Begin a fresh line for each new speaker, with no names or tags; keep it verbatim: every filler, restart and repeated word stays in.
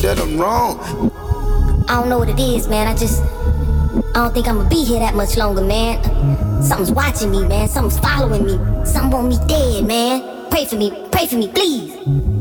that I'm wrong.
I don't know what it is, man. I just, I don't think I'ma be here that much longer, man. Something's watching me, man. Something's following me. Something want me dead, man. Pray for me, pray for me, please.